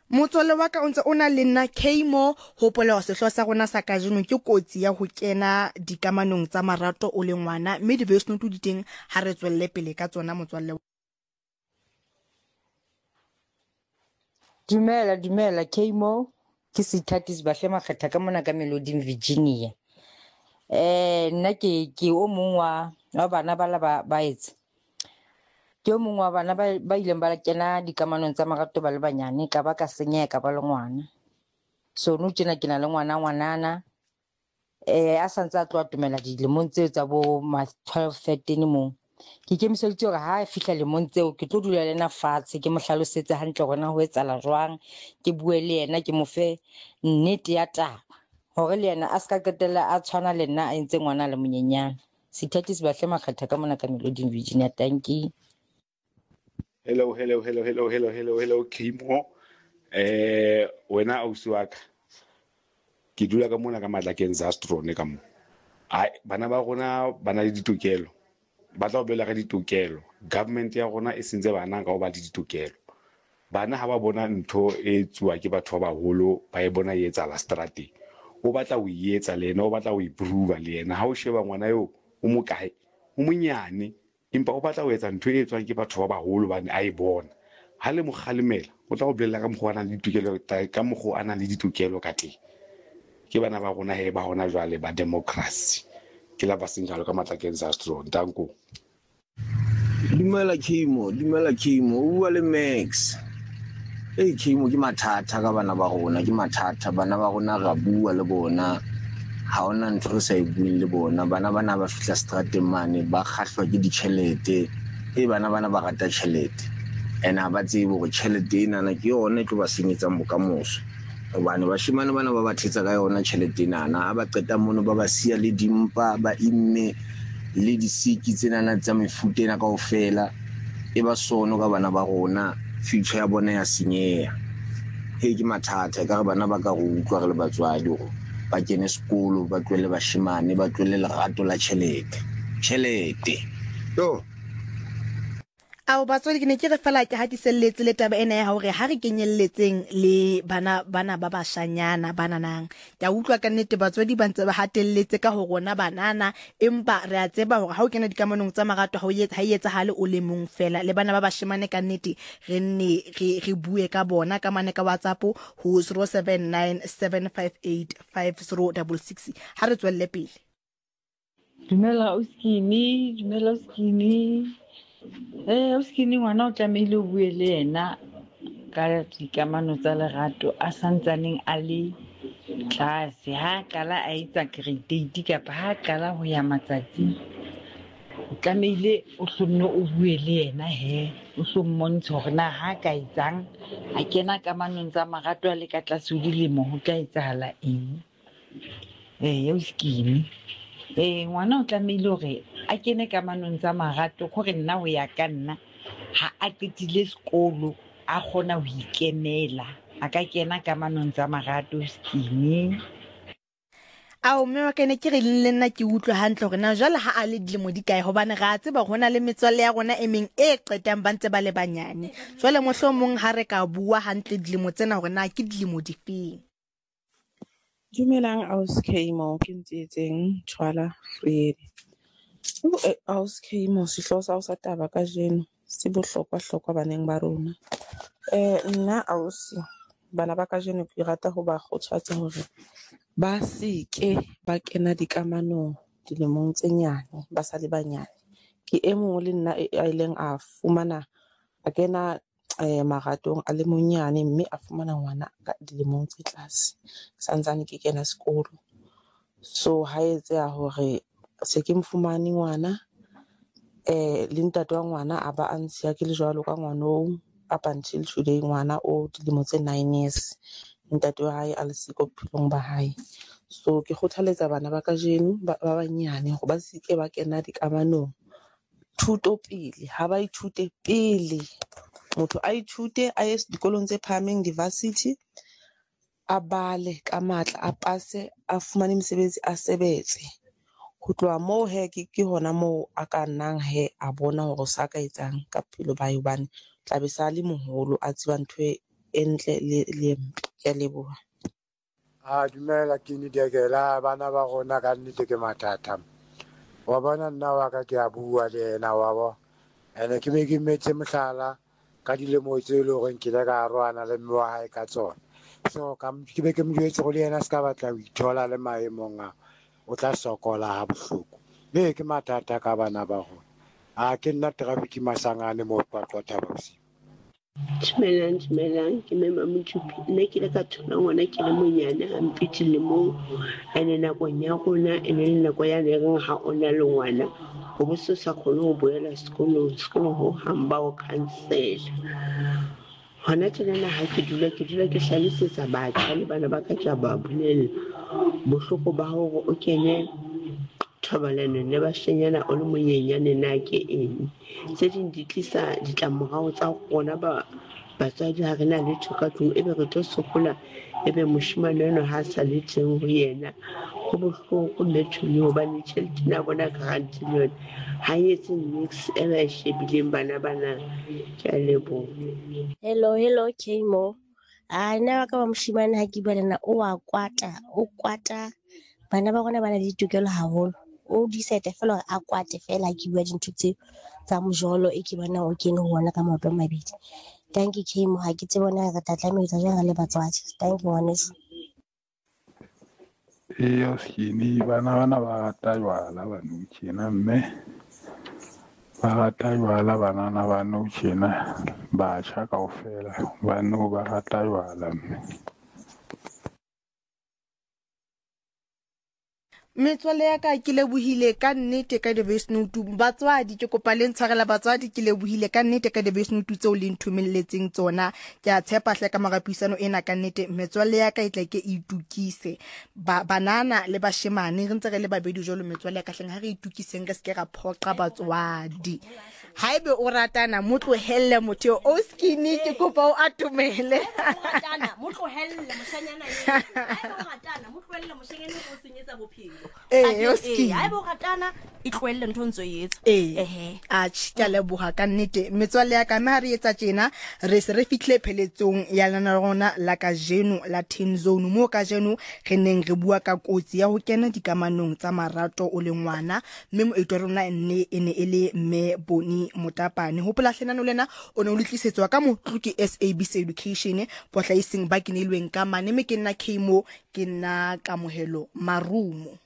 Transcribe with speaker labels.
Speaker 1: Motswalle wa ka o ntse o na le nna Kmo hopola sehloho sa rona sa kajeno ke kotsi ya ho kena dikamanong tsa marato o le ngwana mme di-voice note di teng ha re tswelle pele ka tsona motswalle.
Speaker 2: Dumela Kmo ke Sithatis Bahle Makgetha ka mona ka Melody Virginia. Nna ke o mong wa bana ba etse. Ke o mong wa bana ba ileng ba kena dikamanong tsa marato ba le banyane ka ba ka senyeha ka ba le ngwana. So nou tjena ke na le ngwanana a santse a tlo atomela dilemong tseo tsa bo 12-13 moo. Ke ikemiseditse hore ha e fihla lemong tseo ke tlo dula le ena fatshe ke mo hlalosetse hantle hore na ho etsahala jwang, ke bue le yena ke mo fe nnete ya taba hore le yena a ska qetella a tshwana le nna a entse ngwana le monyenyana. Sithatis Bahle Makgetha ka mona ka Melody Virginia. Thank you.
Speaker 3: Hello Kmo. Wena ausi wa ka ke dula ka mona ka Matlakeng Zastrone ka mo. Bana ba rona ba na le ditokelo, ba tla o bela ka ditokelo. Government ya rona e sentse bana ka ho ba le ditokelo. Bana ha ba bona ntho e tsuwa ke batho ba baholo ba e bona e etsahala strateng, o batla o e etsa le yena, o batla o improve le yena. Ha o sheba ngwana yo o mo kae, o monyane empa o batla ho etsa ntho e etswang ke batho ba baholo bane a e bona. Ha le mo kgalemela o tla go bolella ka mokgwa a nang le ditokelo, ka mokgwa a nang le ditokelo ka teng. Ke bana ba rona he ba hona jwale ba democracy. Ke la ba seng jalo ka Matlakeng Zastrone. Danko.
Speaker 4: Dumela Kmo, o bua le Max. Kmo ke mathata ka bana ba rona, ke mathata. Bana ba rona ra bua le bona, ha ona ntho re sa e bueng le bona. Bana ba fihla strateng mane ba kgahlwa ke ditjhelete. Bana ba rata tjhelete. Ha ba tsebe hore tjhelete ena ke yona e tlo ba senyetsang bokamoso. Hobane bashemane bana ba thetsa ka yona tjhelete ena. Ha ba qeta mono ba ba siya le dimpa, ba imme le disiki tsena tsa mefuta ena kaofela. Ba sono ka bana ba rona, future ya bona ya senyeha. Ke mathata ka re bana ba ka re utlwa re le batswadi hore ba kene sekolo, ba tlohelle bashemane, ba tlohelle lerato la tjhelete.
Speaker 1: Ao batswadi ke ne ke re fela ke hatiselletse le taba ena ya hore ha re kenyelletseng le bana ba bashanyana bana nang. Ke utlwa ka nnete batswadi ba ntse ba hatelletse ka ho rona banana, empa re a tseba hore ha o kena dikamanong tsa marato ha e etsahale o le mong fela. Le bana ba bashemane ka nnete re bue ka bona ka mane ka WhatsApp ho 0797585066. Ha re tswelle pele.
Speaker 2: Dumela Uskini. Uskini ngwana o tlamehile o bue le yena ka dikamano tsa lerato a santsaneng a le tlase. Ha qala a etsa grade 8 kapa ha qala ho ya matsatsing, o tlamehile o hlonne o bue le yena o hlo mmontshe hore na ha ka etsang a kena kamanong tsa marato a le ka tlase ho dilemo ho tla etsahala eng. Uskini ngwana o tlamehile hore a kene kamanong tsa marato hore nna ho ya ka nna ha a qetile sekolo a kgona ho ikemela, a ka kena kamanong tsa marato. Uskini
Speaker 1: mme wa kene ke re le nna ke utlwa hantle hore na jwale ha a le dilemo di kae, hobane ra tseba hona le metswalle ya rona e meng e qetang ba ntse ba le banyane. Jwale mohlomong ha re ka bua hantle dilemo tsena hore na ke dilemo di feng.
Speaker 5: Dumelang ausi Kmo, ke ntetseng Tshwala Freire. Ausi Kmo, sehloho sa hao sa taba kajeno se bohlokwa baneng ba rona. Nna ausi, bana ba kajeno ke rata ho ba kgothatsa hore ba seke ba kena dikamanong dilemong tse nyane, ba sa le banyane. Ke e mong le nna a ileng a fumana a kena maratong a le monyane, mme a fumana ngwana ka dilemong tse tlase santsane ke kena sekolo. So ha etseha hore se ke mfumane ngwana le ntate wa ngwana a ba a ntshiya ke le jwalo ka ngwanong up until today, ngwana o dilemo tse 9 years, ntate wa hae a le siko bophelong ba hae. So ke kgothaletsa bana ba kajeno ba banyane hore ba seke ba kena dikamanong. Thuto pele, ha ba ithute pele, motho a ithute a ye dikolong tse phahameng, university, a bale ka matla, a pase, a fumane mosebetsi, a sebetse. Ho tloha moo ke hona moo a ka nnang a bona hore sa ka etsang ka pelo ba hobane tla be sa le moholo a tseba ntho e ntle le mpe. Ke a leboha.
Speaker 6: Dumela ke Nidekela bana ba rona ka nnete ke mathata. Wa bona nna wa ka ke a bua le ena wa bo. Ene ke be ke metse mohlala ka dilemo tse le hore ke le ka arwana le mme wa hae ka tsona. So ke be ke mo jwetse go le yena se ka batla ho ithola le maemong a o tla sokola ha bohloko. Ke mathata ka bana ba rona. Ke nna traffic Masangane mo Qwaqwa Thaba Bosiu.
Speaker 7: Dumelang ke mema Motshupi. Nna ke le ka thola ngwana ke le monyane hampe dilemong ene nakong ya rona ene le nako ya reng ha ona le ngwana ho bo se sa kgone ho boela sekolong ho hamba o cancel. Hona tjena ha ke dula ke hlalosetsa batjha le bana ba ka tja ba bolella bohloko ba hore o kene thobalanong le bashenyana o le monyenyane na ke eng. Tse ding di tlisa ditlamorao tsa rona batswadi ha re na letho ka tlung ebe re tlo sokola ebe moshemane eno ha sa le teng ho yena. Ho bohloko methuni hobane tjhelete na bona grant le yona ha etse mix e ba e shebileng bana bana. Ke a leboha.
Speaker 8: Hello Kmo. Nna wa ka wa moshemane ha ke bua lena o kwata bana ba rona ba na le ditokelo haholo. O decide fela hore a kwate fela ke bua dintho tse tsa mojolo e ke bona o kene ho bona ka maoto a mabedi. Thank you Kmo, ha ke tsebe bona re tla tlameha jwang le batswadi. Thank you ngwaneso.
Speaker 9: Skini bana ba rata jwala ba nou tjena mme ba rata jwala banana ba nou tjena batjha kaofela ba nou ba rata jwala mme.
Speaker 1: Metswalle ya ka ke lebohile ka nnete ka debase note batswadi ke kopa le ntshwarela batswadi ke lebohile ka nnete ka debase note tseo le nthumelletseng tsona ke a tshepa hle ka marapuisano ena ka nnete metswalle ya ka e tla ke itukise banana le bashemane re ntse re le babedi jolo metswalle ya ka hleng ha re itukiseng re ske ra phoqa batswadi haebe o ratana mo tlohelle motho o Skini ke kopa o atumele
Speaker 10: mo tlohelle moshanyana yena haebe o ratana mo tlohelle moshanyana o senyetsa bophelo haebe o ratana e tlohelle ntho ntso yetsa
Speaker 1: ke a leboha ka nnete metswalle ya ka me ha re etsa tjena re se re fihle pheletsong ya lana rona la ka jeno la Teen Zone mo ka jeno re neng re bua ka kotsi ya ho kena dikamanong tsa marato o le ngwana mme moetlo rona ene ele mme Boni Motapane hopola hlenano lena o ne o letlisetswa ka motluki SABC Education pohlaising ba kinelweng ka mane me ke nna Kmo ke nna Kamohelo Marumo.